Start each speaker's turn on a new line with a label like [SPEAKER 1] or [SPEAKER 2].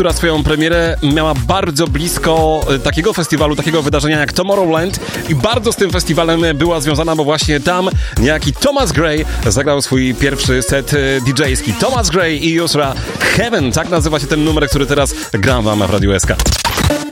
[SPEAKER 1] która swoją premierę miała bardzo blisko takiego festiwalu, takiego wydarzenia jak Tomorrowland i bardzo z tym festiwalem była związana, bo właśnie tam niejaki Thomas Gray zagrał swój pierwszy set DJ-ski. Thomas Gray i Yusra Heaven, tak nazywa się ten numer, który teraz gram wam w Radiu SK.